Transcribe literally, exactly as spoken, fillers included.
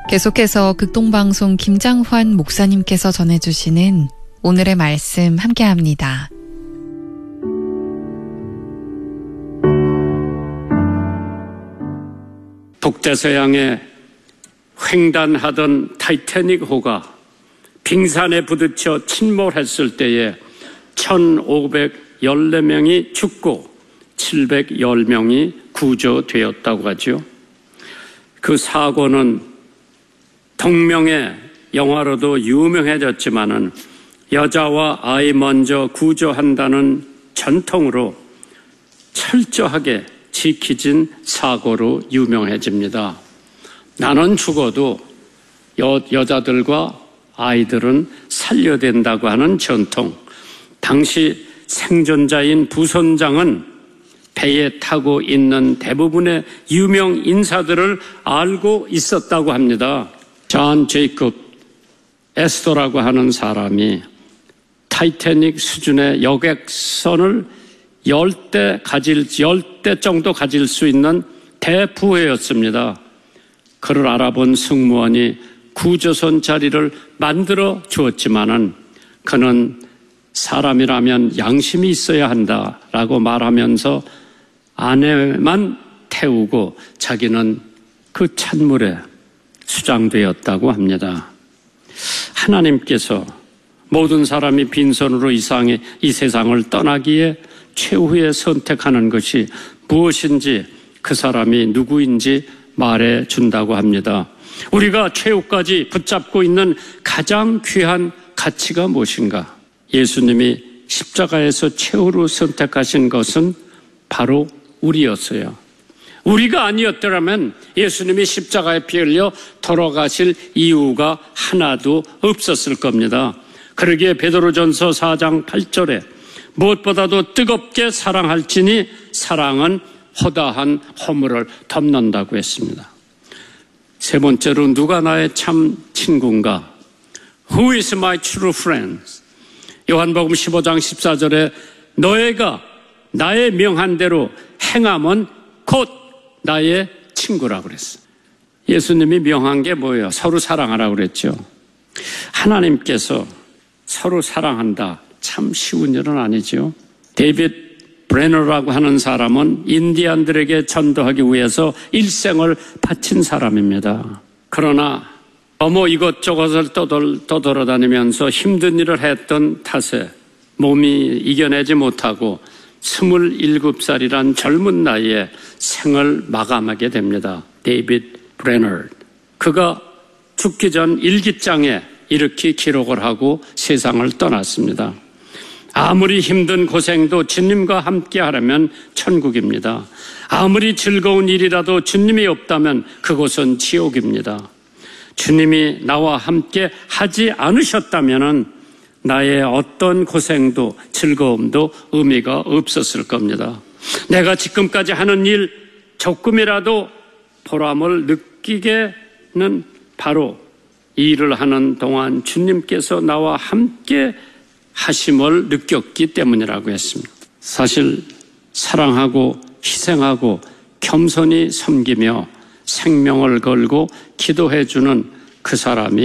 계속해서 극동방송 김장환 목사님께서 전해주시는 오늘의 말씀 함께합니다. 북대서양에 횡단하던 타이타닉호가 빙산에 부딪혀 침몰했을 때에 천오백십사 명이 죽고 칠백십 명이 구조되었다고 하죠. 그 사고는 동명의 영화로도 유명해졌지만은 여자와 아이 먼저 구조한다는 전통으로 철저하게 지켜진 사고로 유명해집니다. 나는 죽어도 여, 여자들과 아이들은 살려야 된다고 하는 전통. 당시 생존자인 부선장은 배에 타고 있는 대부분의 유명 인사들을 알고 있었다고 합니다. 존 제이콥 에스터라고 하는 사람이 타이타닉 수준의 여객선을 열 대 가질, 열 대 정도 가질 수 있는 대부회였습니다. 그를 알아본 승무원이 구조선 자리를 만들어 주었지만은 그는 사람이라면 양심이 있어야 한다라고 말하면서 아내만 태우고 자기는 그 찬물에 수장되었다고 합니다. 하나님께서 모든 사람이 빈손으로 이상의 이 세상을 떠나기에 최후에 선택하는 것이 무엇인지 그 사람이 누구인지 말해 준다고 합니다. 우리가 최후까지 붙잡고 있는 가장 귀한 가치가 무엇인가? 예수님이 십자가에서 최후로 선택하신 것은 바로 우리였어요. 우리가 아니었더라면 예수님이 십자가에 피 흘려 돌아가실 이유가 하나도 없었을 겁니다. 그러기에 베드로전서 사 장 팔 절에 무엇보다도 뜨겁게 사랑할지니 사랑은 허다한 허물을 덮는다고 했습니다. 세 번째로 누가 나의 참 친구인가? Who is my true friend? 요한복음 십오 장 십사 절에 너희가 나의 명한 대로 행함은 곧 나의 친구라고 그랬어요. 예수님이 명한 게 뭐예요? 서로 사랑하라고 그랬죠. 하나님께서 서로 사랑한다. 참 쉬운 일은 아니죠. 데이빗 브레너라고 하는 사람은 인디안들에게 전도하기 위해서 일생을 바친 사람입니다. 그러나 너무 이것저것을 떠돌아다니면서 힘든 일을 했던 탓에 몸이 이겨내지 못하고 스물일곱 살이란 젊은 나이에 생을 마감하게 됩니다. 데이빗 브레너. 그가 죽기 전 일기장에 이렇게 기록을 하고 세상을 떠났습니다. 아무리 힘든 고생도 주님과 함께 하려면 천국입니다. 아무리 즐거운 일이라도 주님이 없다면 그곳은 지옥입니다. 주님이 나와 함께 하지 않으셨다면 나의 어떤 고생도 즐거움도 의미가 없었을 겁니다. 내가 지금까지 하는 일 조금이라도 보람을 느끼게는 바로 이 일을 하는 동안 주님께서 나와 함께 하심을 느꼈기 때문이라고 했습니다. 사실 사랑하고 희생하고 겸손히 섬기며 생명을 걸고 기도해 주는 그 사람이